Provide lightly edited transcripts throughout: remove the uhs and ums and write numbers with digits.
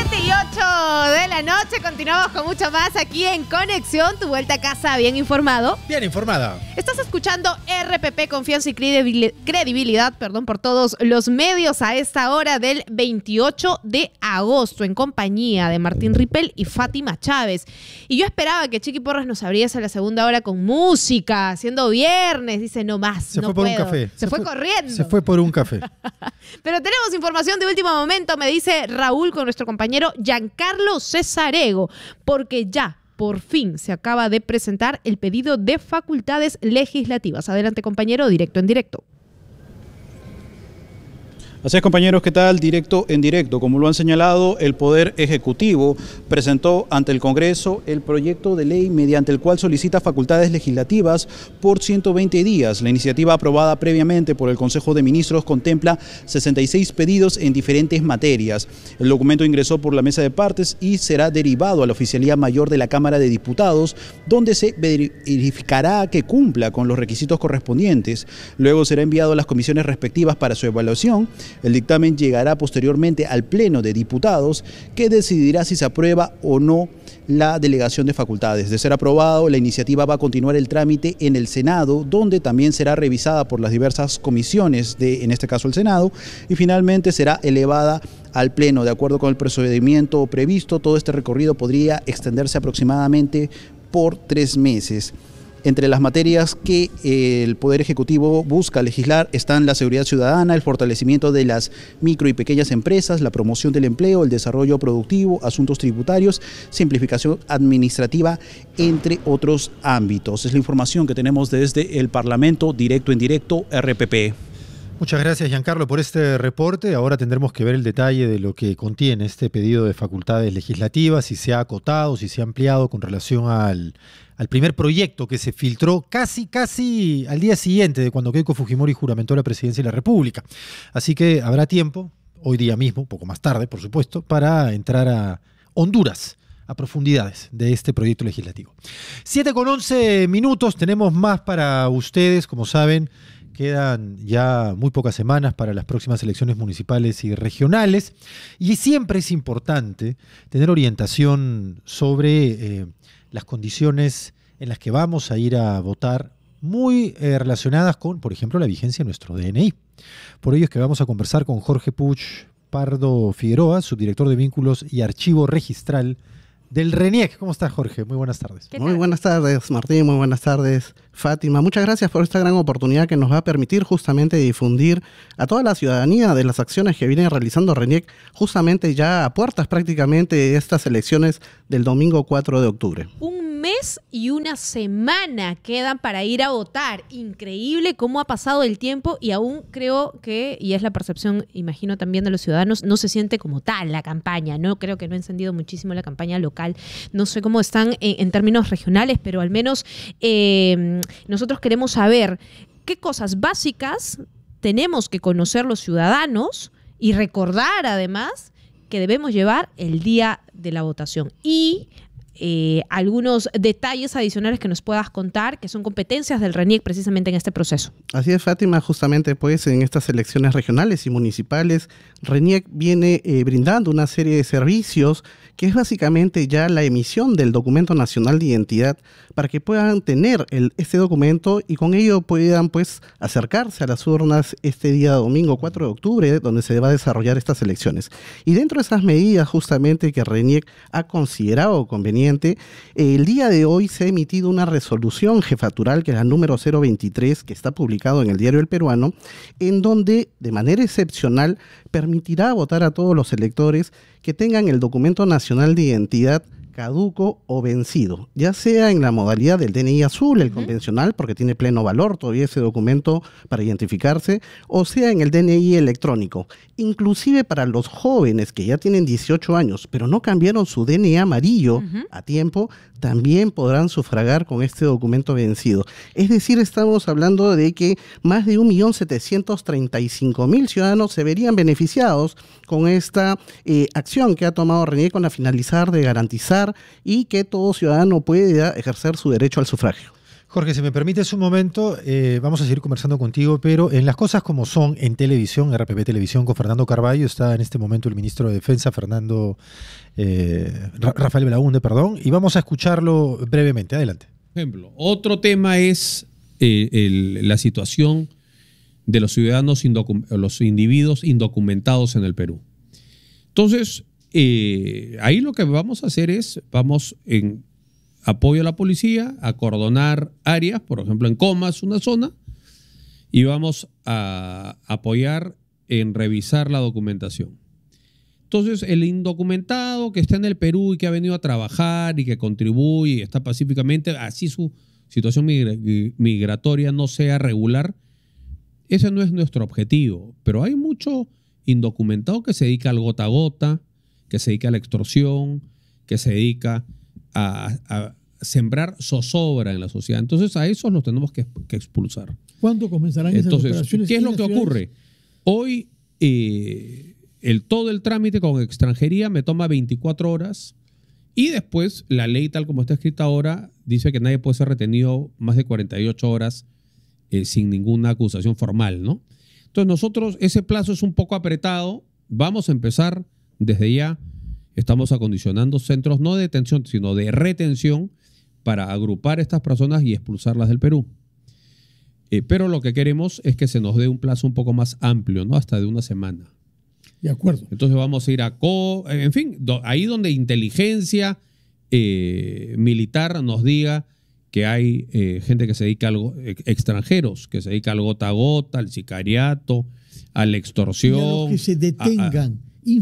7:08 de la noche, continuamos con mucho más aquí en Conexión, tu vuelta a casa bien informado. Bien informada. Estás escuchando RPP, confianza y credibilidad, por todos los medios a esta hora del 28 de agosto, en compañía de Martín Ripel y Fátima Chávez. Y yo esperaba que Chiqui Porras nos abriese la segunda hora con música, siendo viernes. Dice, no más, se no fue por puedo. un café. Se fue corriendo. Se fue por un café. Pero tenemos información de último momento, me dice Raúl, con nuestro compañero Giancarlo Cesarego, porque ya, por fin, se acaba de presentar el pedido de facultades legislativas. Adelante, compañero, directo en directo. Así es, compañeros, ¿qué tal? Directo en directo. Como lo han señalado, el Poder Ejecutivo presentó ante el Congreso el proyecto de ley mediante el cual solicita facultades legislativas por 120 días. La iniciativa aprobada previamente por el Consejo de Ministros contempla 66 pedidos en diferentes materias. El documento ingresó por la mesa de partes y será derivado a la Oficialía Mayor de la Cámara de Diputados, donde se verificará que cumpla con los requisitos correspondientes. Luego será enviado a las comisiones respectivas para su evaluación. El dictamen llegará posteriormente al Pleno de Diputados, que decidirá si se aprueba o no la delegación de facultades. De ser aprobado, la iniciativa va a continuar el trámite en el Senado, donde también será revisada por las diversas comisiones en este caso el Senado, y finalmente será elevada al Pleno. De acuerdo con el procedimiento previsto, todo este recorrido podría extenderse aproximadamente por 3 meses. Entre las materias que el Poder Ejecutivo busca legislar están la seguridad ciudadana, el fortalecimiento de las micro y pequeñas empresas, la promoción del empleo, el desarrollo productivo, asuntos tributarios, simplificación administrativa, entre otros ámbitos. Es la información que tenemos desde el Parlamento, directo en directo, RPP. Muchas gracias, Giancarlo, por este reporte. Ahora tendremos que ver el detalle de lo que contiene este pedido de facultades legislativas, si se ha acotado, si se ha ampliado con relación al primer proyecto que se filtró casi al día siguiente de cuando Keiko Fujimori juramentó la presidencia de la República. Así que habrá tiempo, hoy día mismo, poco más tarde, por supuesto, para entrar a Honduras, a profundidades de este proyecto legislativo. 7:11, tenemos más para ustedes, como saben. Quedan ya muy pocas semanas para las próximas elecciones municipales y regionales, y siempre es importante tener orientación sobre las condiciones en las que vamos a ir a votar, muy relacionadas con, por ejemplo, la vigencia de nuestro DNI. Por ello es que vamos a conversar con Jorge Puch Pardo Figueroa, subdirector de Vínculos y Archivo Registral del RENIEC. ¿Cómo estás, Jorge? Muy buenas tardes. Muy buenas tardes, Martín. Muy buenas tardes, Fátima. Muchas gracias por esta gran oportunidad que nos va a permitir justamente difundir a toda la ciudadanía de las acciones que viene realizando RENIEC justamente ya a puertas prácticamente de estas elecciones del domingo 4 de octubre. Un mes y una semana quedan para ir a votar. Increíble cómo ha pasado el tiempo y aún creo que, y es la percepción, imagino también de los ciudadanos, no se siente como tal la campaña, ¿no? Creo que no ha encendido muchísimo la campaña local. No sé cómo están en términos regionales, pero al menos nosotros queremos saber qué cosas básicas tenemos que conocer los ciudadanos y recordar además que debemos llevar el día de la votación. Y algunos detalles adicionales que nos puedas contar, que son competencias del RENIEC precisamente en este proceso. Así es, Fátima, justamente pues en estas elecciones regionales y municipales, RENIEC viene brindando una serie de servicios que es básicamente ya la emisión del documento nacional de identidad para que puedan tener este documento y con ello puedan pues acercarse a las urnas este día domingo 4 de octubre, donde se va a desarrollar estas elecciones. Y dentro de esas medidas justamente que RENIEC ha considerado conveniente, el día de hoy se ha emitido una resolución jefatural, que es la número 023, que está publicado en el Diario El Peruano, en donde de manera excepcional permitirá votar a todos los electores que tengan el documento nacional de identidad caduco o vencido, ya sea en la modalidad del DNI azul, el convencional, porque tiene pleno valor todavía ese documento para identificarse, o sea en el DNI electrónico. Inclusive para los jóvenes que ya tienen 18 años, pero no cambiaron su DNI amarillo a tiempo, también podrán sufragar con este documento vencido. Es decir, estamos hablando de que más de 1.735.000 ciudadanos se verían beneficiados con esta acción que ha tomado RENIEC con la finalizar de garantizar y que todo ciudadano pueda ejercer su derecho al sufragio. Jorge, si me permites un momento, vamos a seguir conversando contigo, pero en Las Cosas Como Son, en televisión, RPP Televisión, con Fernando Carballo, está en este momento el ministro de Defensa, Rafael Belaúnde, perdón, y vamos a escucharlo brevemente. Adelante. Por ejemplo, otro tema es la situación de los ciudadanos, los individuos indocumentados en el Perú. Entonces, ahí lo que vamos a hacer es, vamos en apoyo a la policía, a acordonar áreas, por ejemplo en Comas, una zona, y vamos a apoyar en revisar la documentación. Entonces el indocumentado que está en el Perú y que ha venido a trabajar y que contribuye y está pacíficamente, así su situación migratoria no sea regular, ese no es nuestro objetivo. Pero hay mucho indocumentado que se dedica al gota a gota, que se dedica a la extorsión, que se dedica a sembrar zozobra en la sociedad. Entonces a esos los tenemos que expulsar. ¿Cuándo comenzarán esas operaciones? ¿Qué es lo que ocurre? Hoy todo el trámite con extranjería me toma 24 horas y después la ley tal como está escrita ahora dice que nadie puede ser retenido más de 48 horas sin ninguna acusación formal, ¿no? Entonces nosotros, ese plazo es un poco apretado, vamos a empezar desde ya. Estamos acondicionando centros no de detención, sino de retención para agrupar a estas personas y expulsarlas del Perú. Pero lo que queremos es que se nos dé un plazo un poco más amplio, ¿no? Hasta de una semana. De acuerdo. Entonces vamos a ir en fin, ahí donde inteligencia militar nos diga que hay gente que se dedica a algo, extranjeros, que se dedica al gota a gota, al sicariato, a la extorsión. Y a los que se detengan,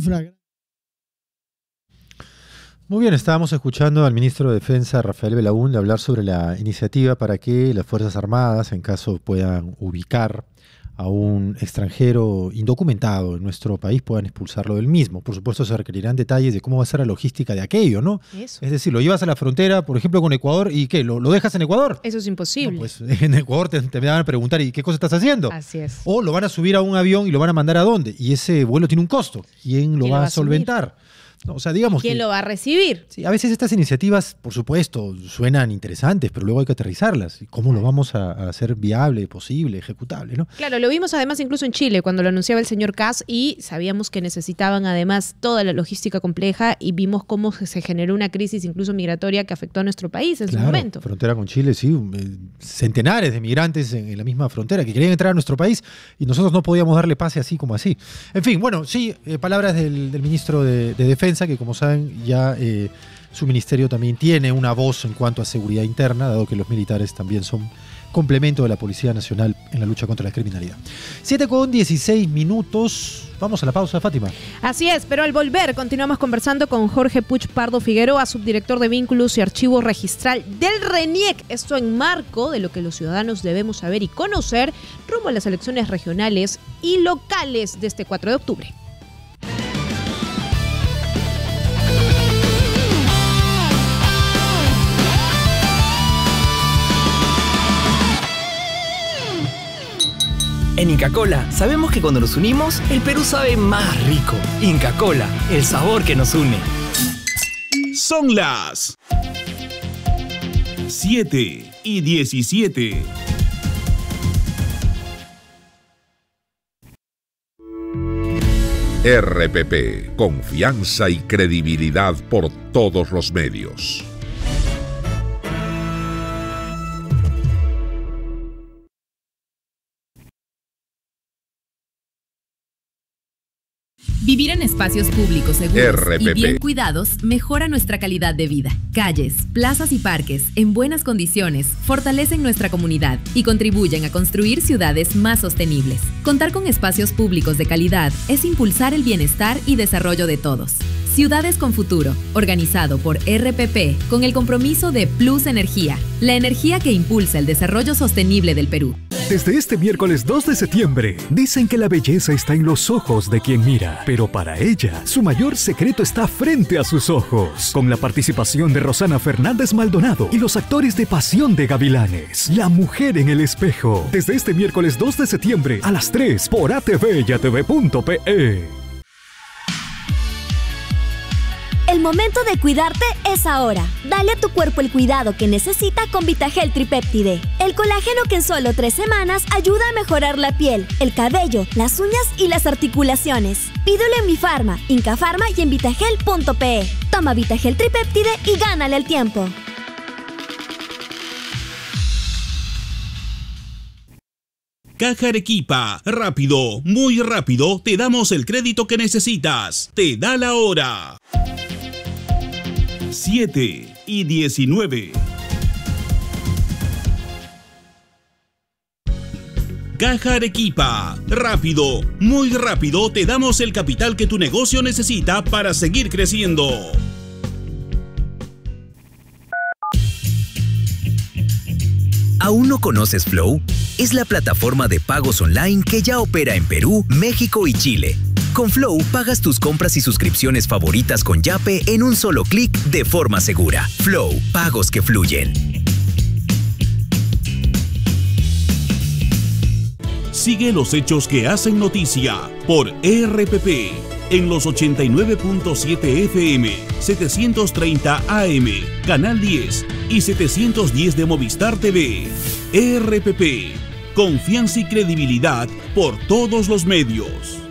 Muy bien, estábamos escuchando al ministro de Defensa, Rafael Belaúnde, hablar sobre la iniciativa para que las Fuerzas Armadas, en caso puedan ubicar a un extranjero indocumentado en nuestro país, puedan expulsarlo del mismo. Por supuesto, se requerirán detalles de cómo va a ser la logística de aquello, ¿no? Eso. Es decir, lo llevas a la frontera, por ejemplo, con Ecuador, ¿y qué? ¿Lo dejas en Ecuador? Eso es imposible. No, pues en Ecuador te van a preguntar, ¿y qué cosa estás haciendo? Así es. O lo van a subir a un avión y lo van a mandar a dónde. Y ese vuelo tiene un costo. ¿Quién lo va a solventar? No, o sea, digamos ¿Quién lo va a recibir? Sí, a veces estas iniciativas, por supuesto, suenan interesantes, pero luego hay que aterrizarlas. ¿Cómo lo vamos a hacer viable, posible, ejecutable, no? Claro, lo vimos además incluso en Chile, cuando lo anunciaba el señor Kast, y sabíamos que necesitaban además toda la logística compleja, y vimos cómo se generó una crisis incluso migratoria que afectó a nuestro país en su momento. Frontera con Chile, sí, centenares de migrantes en la misma frontera que querían entrar a nuestro país y nosotros no podíamos darle pase así como así. En fin, bueno, sí, palabras del ministro de Defensa, que como saben ya su ministerio también tiene una voz en cuanto a seguridad interna, dado que los militares también son complemento de la Policía Nacional en la lucha contra la criminalidad. 7:16. Vamos a la pausa, Fátima. Así es, pero al volver continuamos conversando con Jorge Puig Pardo Figueroa, subdirector de Vínculos y Archivo Registral del RENIEC. Esto en marco de lo que los ciudadanos debemos saber y conocer rumbo a las elecciones regionales y locales de este 4 de octubre. En Inca Kola sabemos que cuando nos unimos, el Perú sabe más rico. Inca Kola, el sabor que nos une. Son las 7:17. RPP, confianza y credibilidad por todos los medios. Vivir en espacios públicos seguros RPP. y bien cuidados mejora nuestra calidad de vida. Calles, plazas y parques en buenas condiciones fortalecen nuestra comunidad y contribuyen a construir ciudades más sostenibles. Contar con espacios públicos de calidad es impulsar el bienestar y desarrollo de todos. Ciudades con Futuro, organizado por RPP con el compromiso de Plus Energía, la energía que impulsa el desarrollo sostenible del Perú. Desde este miércoles 2 de septiembre, dicen que la belleza está en los ojos de quien mira, pero para ella, su mayor secreto está frente a sus ojos. Con la participación de Rosana Fernández Maldonado y los actores de Pasión de Gavilanes, La Mujer en el Espejo. Desde este miércoles 2 de septiembre a las 3 por ATV y ATV.pe. El momento de cuidarte es ahora. Dale a tu cuerpo el cuidado que necesita con Vitagel Tripéptide. El colágeno que en solo 3 semanas ayuda a mejorar la piel, el cabello, las uñas y las articulaciones. Pídelo en Mi Farma, Inca Farma y en vitagel.pe. Toma Vitagel Tripéptide y gánale el tiempo. Caja Arequipa, rápido, muy rápido, te damos el crédito que necesitas. Te da la hora. 7:19. Caja Arequipa, rápido, muy rápido, te damos el capital que tu negocio necesita para seguir creciendo. ¿Aún no conoces Flow? Es la plataforma de pagos online que ya opera en Perú, México y Chile. Con Flow pagas tus compras y suscripciones favoritas con Yape en un solo clic de forma segura. Flow, pagos que fluyen. Sigue los hechos que hacen noticia por RPP en los 89.7 FM, 730 AM, Canal 10 y 710 de Movistar TV. RPP, confianza y credibilidad por todos los medios.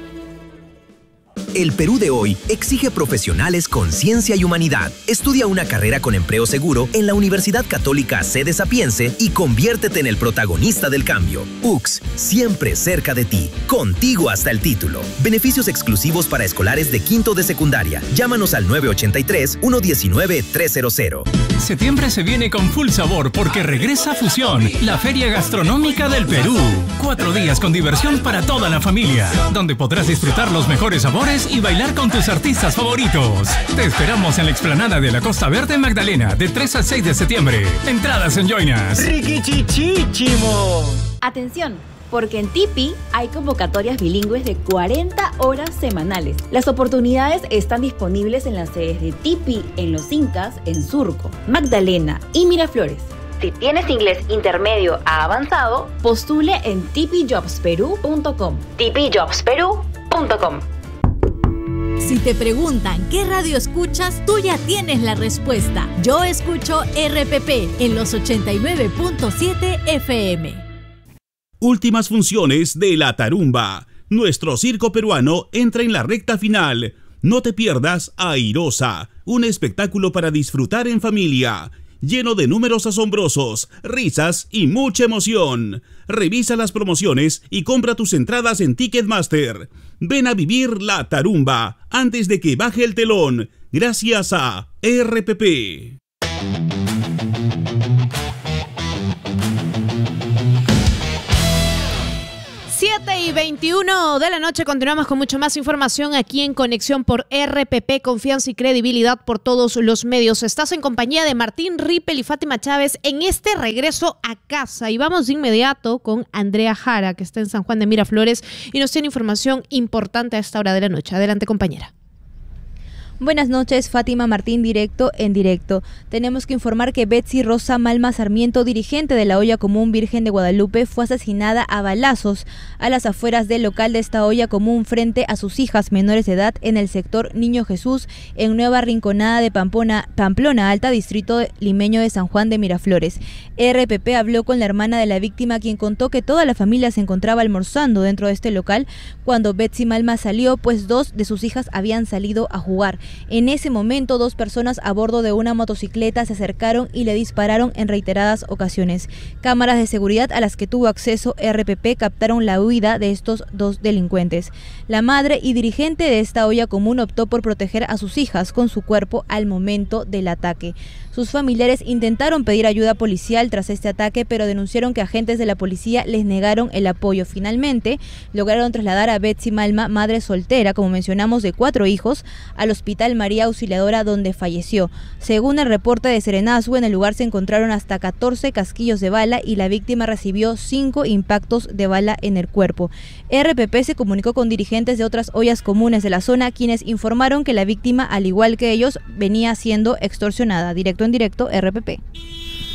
El Perú de hoy exige profesionales con ciencia y humanidad. Estudia una carrera con empleo seguro en la Universidad Católica Sede Sapiense y conviértete en el protagonista del cambio. UCS, siempre cerca de ti, contigo hasta el título. Beneficios exclusivos para escolares de quinto de secundaria. Llámanos al 983-119-300. Septiembre se viene con full sabor porque regresa Fusión, la feria gastronómica del Perú. 4 días con diversión para toda la familia, donde podrás disfrutar los mejores sabores y bailar con tus artistas favoritos. Te esperamos en la explanada de la Costa Verde Magdalena, de 3 al 6 de septiembre. Entradas en Joinas. ¡Riquichichichimo! Atención, porque en Tipi hay convocatorias bilingües de 40 horas semanales. Las oportunidades están disponibles en las sedes de Tipi, en Los Incas, en Surco, Magdalena y Miraflores. Si tienes inglés intermedio a avanzado, postule en tipijobsperu.com. tipijobsperu.com. Si te preguntan qué radio escuchas, tú ya tienes la respuesta. Yo escucho RPP en los 89.7 FM. Últimas funciones de La Tarumba. Nuestro circo peruano entra en la recta final. No te pierdas Airosa, un espectáculo para disfrutar en familia, lleno de números asombrosos, risas y mucha emoción. Revisa las promociones y compra tus entradas en Ticketmaster. Ven a vivir La Tarumba antes de que baje el telón, gracias a RPP. 7:21 de la noche, continuamos con mucho más información aquí en Conexión por RPP, confianza y credibilidad por todos los medios. Estás en compañía de Martín Rippel y Fátima Chávez en este regreso a casa y vamos de inmediato con Andrea Jara, que está en San Juan de Miraflores y nos tiene información importante a esta hora de la noche. Adelante, compañera. Buenas noches, Fátima, Martín, directo en directo. Tenemos que informar que Betsy Rosa Malma Sarmiento, dirigente de la Olla Común Virgen de Guadalupe, fue asesinada a balazos a las afueras del local de esta Olla Común frente a sus hijas menores de edad en el sector Niño Jesús, en Nueva Rinconada de Pamplona Alta, distrito limeño de San Juan de Miraflores. RPP habló con la hermana de la víctima, quien contó que toda la familia se encontraba almorzando dentro de este local cuando Betsy Malma salió, pues 2 de sus hijas habían salido a jugar. En ese momento, 2 personas a bordo de una motocicleta se acercaron y le dispararon en reiteradas ocasiones. Cámaras de seguridad a las que tuvo acceso RPP captaron la huida de estos 2 delincuentes. La madre y dirigente de esta olla común optó por proteger a sus hijas con su cuerpo al momento del ataque. Sus familiares intentaron pedir ayuda policial tras este ataque, pero denunciaron que agentes de la policía les negaron el apoyo. Finalmente, lograron trasladar a Betsy Malma, madre soltera, como mencionamos, de 4 hijos, al Hospital María Auxiliadora, donde falleció. Según el reporte de Serenazgo, en el lugar se encontraron hasta 14 casquillos de bala y la víctima recibió 5 impactos de bala en el cuerpo. RPP se comunicó con dirigentes de otras ollas comunes de la zona, quienes informaron que la víctima, al igual que ellos, venía siendo extorsionada. Directo en directo, RPP.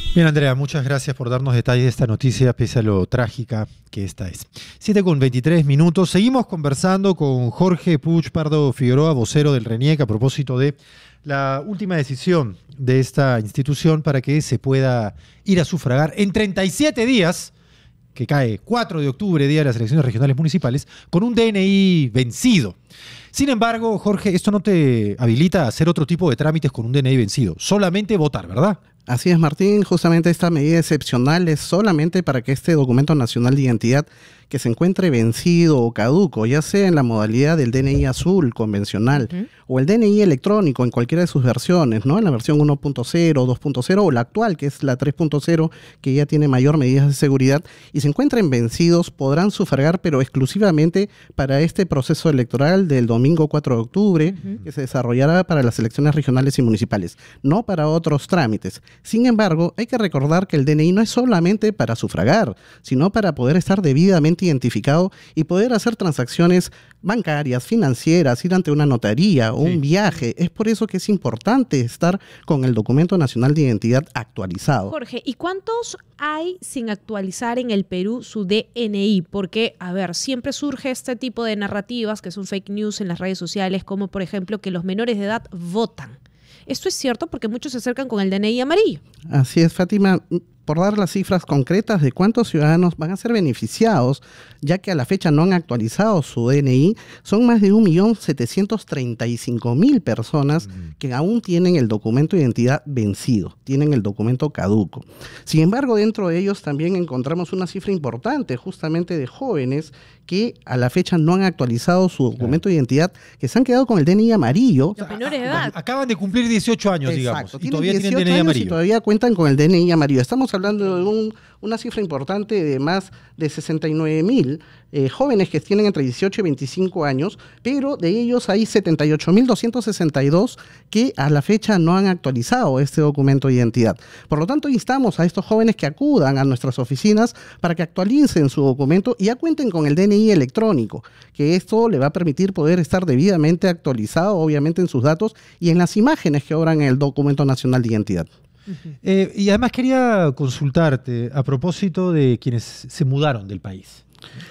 Bien, Andrea, muchas gracias por darnos detalles de esta noticia, pese a lo trágica que esta es. 7:23. Seguimos conversando con Jorge Puig Pardo Figueroa, vocero del RENIEC, a propósito de la última decisión de esta institución para que se pueda ir a sufragar en 37 días, que cae 4 de octubre, día de las elecciones regionales municipales, con un DNI vencido. Sin embargo, Jorge, esto no te habilita a hacer otro tipo de trámites con un DNI vencido, solamente votar, ¿verdad? Así es, Martín. Justamente esta medida excepcional es solamente para que este documento nacional de identidad que se encuentre vencido o caduco, ya sea en la modalidad del DNI azul convencional o el DNI electrónico en cualquiera de sus versiones, ¿no? En la versión 1.0, 2.0 o la actual, que es la 3.0, que ya tiene mayor medidas de seguridad, y se encuentren vencidos, podrán sufragar, pero exclusivamente para este proceso electoral del domingo 4 de octubre, que se desarrollará para las elecciones regionales y municipales, no para otros trámites. Sin embargo, hay que recordar que el DNI no es solamente para sufragar, sino para poder estar debidamente identificado y poder hacer transacciones bancarias, financieras, ir ante una notaría o un viaje. Es por eso que es importante estar con el documento nacional de identidad actualizado. Jorge, ¿y cuántos hay sin actualizar en el Perú su DNI? Porque, a ver, siempre surge este tipo de narrativas que son fake news en las redes sociales, como por ejemplo que los menores de edad votan. ¿Esto es cierto? Porque muchos se acercan con el DNI amarillo. Así es, Fátima. Por dar las cifras concretas de cuántos ciudadanos van a ser beneficiados, ya que a la fecha no han actualizado su DNI, son más de 1.735.000 personas que aún tienen el documento de identidad vencido, tienen el documento caduco. Sin embargo, dentro de ellos también encontramos una cifra importante, justamente de jóvenes que a la fecha no han actualizado su documento de identidad, que se han quedado con el DNI amarillo. Los menores de edad. Acaban de cumplir 18 años, digamos, y todavía tienen DNI años amarillo. Y todavía cuentan con el DNI amarillo. Estamos hablando de una cifra importante de más de 69.000 jóvenes que tienen entre 18 y 25 años, pero de ellos hay 78.262 que a la fecha no han actualizado este documento de identidad. Por lo tanto, instamos a estos jóvenes que acudan a nuestras oficinas para que actualicen su documento y ya cuenten con el DNI electrónico, que esto le va a permitir poder estar debidamente actualizado, obviamente, en sus datos y en las imágenes que obran en el documento nacional de identidad. Y además quería consultarte a propósito de quienes se mudaron del país.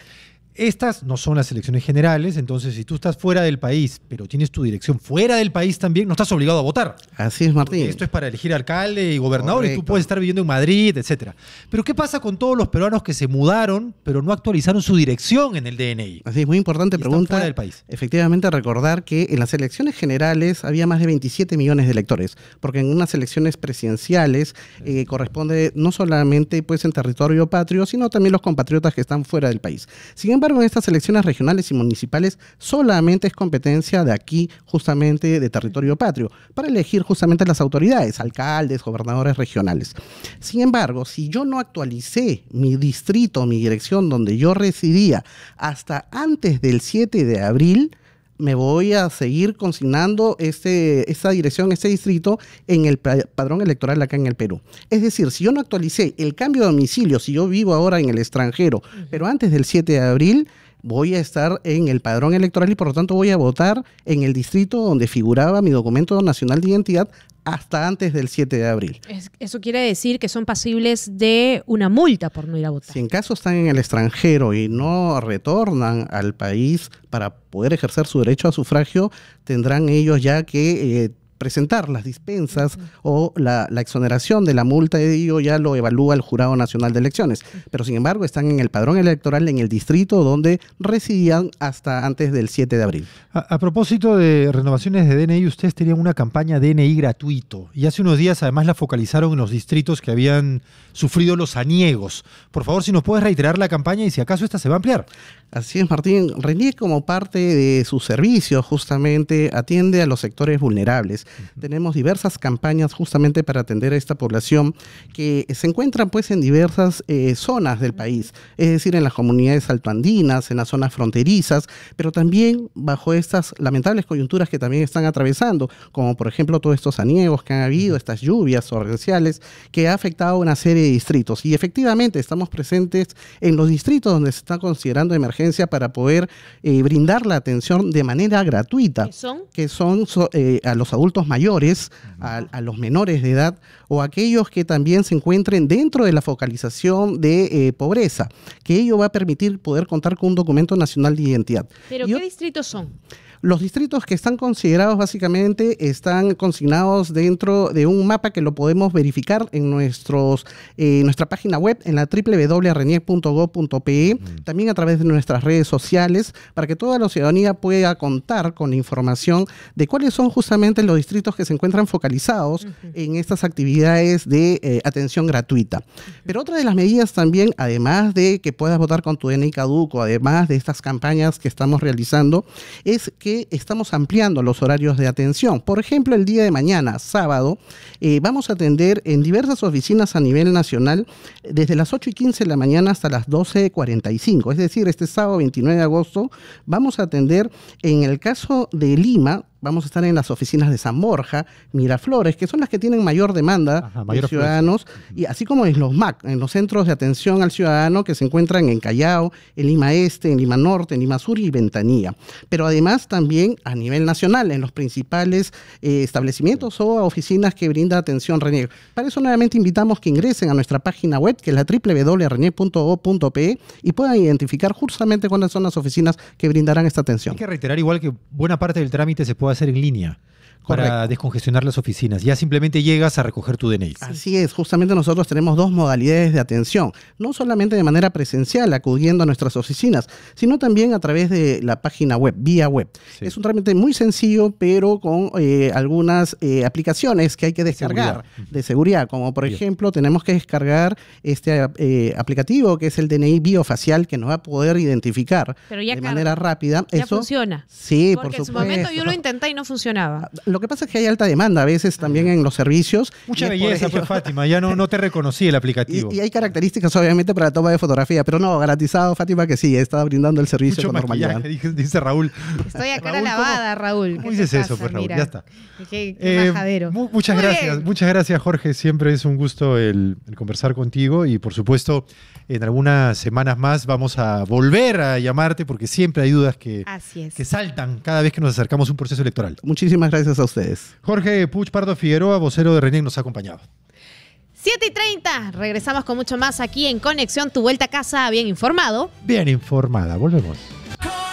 Estas no son las elecciones generales, entonces si tú estás fuera del país, pero tienes tu dirección fuera del país también, no estás obligado a votar. Así es, Martín. Porque esto es para elegir alcalde y gobernador. Correcto. Y tú puedes estar viviendo en Madrid, etcétera. Pero ¿qué pasa con todos los peruanos que se mudaron, pero no actualizaron su dirección en el DNI? Así es, muy importante pregunta. Fuera del país. Efectivamente, recordar que en las elecciones generales había más de 27 millones de electores, porque en unas elecciones presidenciales corresponde no solamente pues en territorio patrio, sino también los compatriotas que están fuera del país. Sin embargo, en estas elecciones regionales y municipales solamente es competencia de aquí, justamente de territorio patrio, para elegir justamente las autoridades, alcaldes, gobernadores regionales. Sin embargo, si yo no actualicé mi distrito, mi dirección donde yo residía hasta antes del 7 de abril, me voy a seguir consignando esta dirección, este distrito, en el padrón electoral acá en el Perú. Es decir, si yo no actualicé el cambio de domicilio, si yo vivo ahora en el extranjero, pero antes del 7 de abril, voy a estar en el padrón electoral y por lo tanto voy a votar en el distrito donde figuraba mi documento nacional de identidad hasta antes del 7 de abril. Eso quiere decir que son pasibles de una multa por no ir a votar. Si en caso están en el extranjero y no retornan al país para poder ejercer su derecho a sufragio, tendrán ellos ya que presentar las dispensas o la exoneración de la multa, de ello ya lo evalúa el Jurado Nacional de Elecciones. Pero sin embargo están en el padrón electoral en el distrito donde residían hasta antes del 7 de abril. A propósito de renovaciones de DNI, ustedes tenían una campaña DNI gratuito y hace unos días además la focalizaron en los distritos que habían sufrido los aniegos. Por favor, si nos puedes reiterar la campaña y si acaso esta se va a ampliar. Así es, Martín. RENIEC, como parte de sus servicios, justamente atiende a los sectores vulnerables. Tenemos diversas campañas justamente para atender a esta población que se encuentran pues en diversas zonas del país, es decir, en las comunidades altoandinas, en las zonas fronterizas, pero también bajo estas lamentables coyunturas que también están atravesando, como por ejemplo todos estos aniegos que han habido, estas lluvias torrenciales que ha afectado a una serie de distritos. Y efectivamente estamos presentes en los distritos donde se está considerando emergencia para poder brindar la atención de manera gratuita, que son a los adultos adultos mayores, a los menores de edad o aquellos que también se encuentren dentro de la focalización de pobreza, que ello va a permitir poder contar con un documento nacional de identidad. ¿Pero qué distritos son? Los distritos que están considerados básicamente están consignados dentro de un mapa que lo podemos verificar en nuestra página web, en la www.reniec.gov.pe, también a través de nuestras redes sociales, para que toda la ciudadanía pueda contar con la información de cuáles son justamente los distritos que se encuentran focalizados en estas actividades de atención gratuita. Pero otra de las medidas también, además de que puedas votar con tu DNI caduco, además de estas campañas que estamos realizando, es que estamos ampliando los horarios de atención. Por ejemplo, el día de mañana, sábado, vamos a atender en diversas oficinas a nivel nacional desde las 8:15 de la mañana hasta las 12:45. Es decir, este sábado 29 de agosto vamos a atender, en el caso de Lima, vamos a estar en las oficinas de San Borja, Miraflores, que son las que tienen mayor demanda de ciudadanos, y así como en los MAC, en los centros de atención al ciudadano que se encuentran en Callao, en Lima Este, en Lima Norte, en Lima Sur y Ventanilla. Pero además también a nivel nacional, en los principales establecimientos o oficinas que brinda atención RENIEC. Para eso nuevamente invitamos que ingresen a nuestra página web, que es la www.reniec.gov.pe, y puedan identificar justamente cuáles son las oficinas que brindarán esta atención. Hay que reiterar igual que buena parte del trámite se puede hacer en línea. Para descongestionar las oficinas. Ya simplemente llegas a recoger tu DNI. Así es, justamente nosotros tenemos dos modalidades de atención, no solamente de manera presencial acudiendo a nuestras oficinas, sino también a través de la página web, vía web. Sí. Es un trámite muy sencillo, pero con algunas aplicaciones que hay que descargar de seguridad, como por ejemplo tenemos que descargar este aplicativo que es el DNI biofacial, que nos va a poder identificar de manera rápida. ¿Ya funciona? Sí, porque por supuesto. en su momento yo lo intenté y no funcionaba. Lo que pasa es que hay alta demanda a veces también en los servicios. Mucha belleza, pues, Fátima, ya no te reconocí el aplicativo. Y hay características obviamente para la toma de fotografía, pero no, garantizado, Fátima, que sí, está brindando el servicio con normalidad. Dice Raúl. Estoy a cara lavada, Raúl. ¿Cómo dices eso, pues, Raúl? Ya está. Qué majadero. Muchas gracias, Jorge. Siempre es un gusto el conversar contigo y, por supuesto, en algunas semanas más vamos a volver a llamarte porque siempre hay dudas que saltan cada vez que nos acercamos a un proceso electoral. Muchísimas gracias a ustedes. Jorge Puig Pardo Figueroa, vocero de RENIEC, nos ha acompañado. 7:30. Regresamos con mucho más aquí en Conexión, tu vuelta a casa bien informado. Bien informada. Volvemos.